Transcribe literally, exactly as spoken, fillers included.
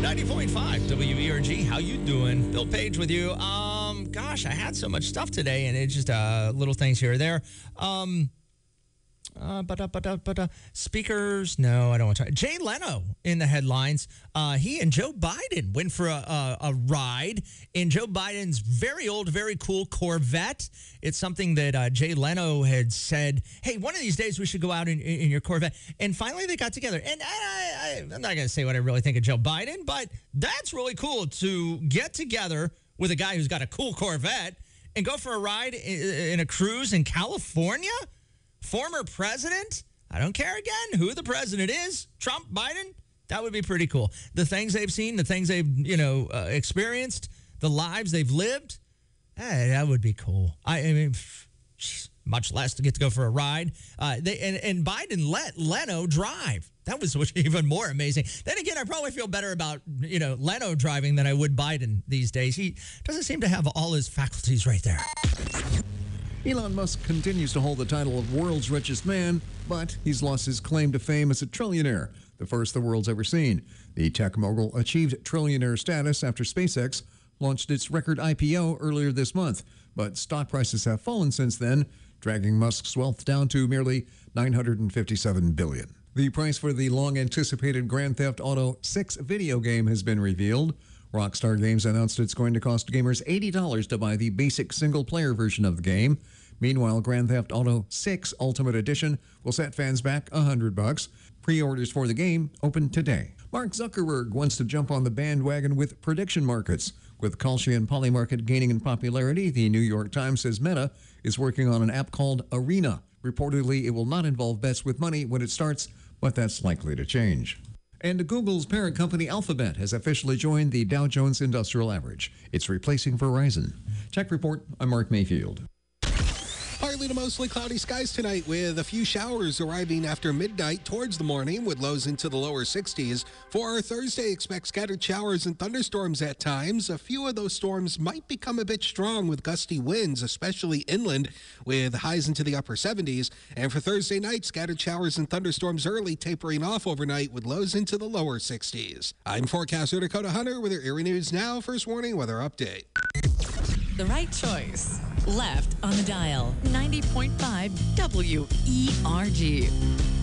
ninety point five W E R G. How you doing? Bill Page with you. Um, gosh, I had so much stuff today, and it's just uh, little things here or there. Um, uh, but, uh, but, uh, but, uh, speakers, no, I don't want to. Jay Leno in the headlines. Uh, he and Joe Biden went for a, a, a ride in Joe Biden's very old, very cool Corvette. It's something that uh, Jay Leno had said, hey, one of these days we should go out in, in your Corvette. And finally they got together. And I, I, I'm not going to say what I really think of Joe Biden, but that's really cool to get together with a guy who's got a cool Corvette and go for a ride in, in a cruise in California. Former president, I don't care again who the president is, Trump, Biden, that would be pretty cool. The things they've seen, the things they've, you know, uh, experienced, the lives they've lived, hey, that would be cool. I, I mean, geez, much less to get to go for a ride. Uh, they, and, and Biden let Leno drive. That was even more amazing. Then again, I probably feel better about, you know, Leno driving than I would Biden these days. He doesn't seem to have all his faculties right there. Elon Musk continues to hold the title of world's richest man, but he's lost his claim to fame as a trillionaire, the first the world's ever seen. The tech mogul achieved trillionaire status after SpaceX launched its record I P O earlier this month, but stock prices have fallen since then, dragging Musk's wealth down to merely nine hundred fifty-seven billion dollars. The price for the long-anticipated Grand Theft Auto six video game has been revealed. Rockstar Games announced it's going to cost gamers eighty dollars to buy the basic single-player version of the game. Meanwhile, Grand Theft Auto six Ultimate Edition will set fans back one hundred bucks. Pre-orders for the game open today. Mark Zuckerberg wants to jump on the bandwagon with prediction markets. With Kalshi and Polymarket gaining in popularity, the New York Times says Meta is working on an app called Arena. Reportedly, it will not involve bets with money when it starts, but that's likely to change. And Google's parent company Alphabet has officially joined the Dow Jones Industrial Average. It's replacing Verizon. Tech Report, I'm Mark Mayfield. Partly to mostly cloudy skies tonight with a few showers arriving after midnight towards the morning with lows into the lower sixties. For our Thursday, expect scattered showers and thunderstorms at times. A few of those storms might become a bit strong with gusty winds, especially inland, with highs into the upper seventies. And for Thursday night, scattered showers and thunderstorms early, tapering off overnight with lows into the lower sixties. I'm forecaster Dakota Hunter with your Erie News Now First Warning Weather Update. The right choice. Left on the dial. ninety point five W E R G.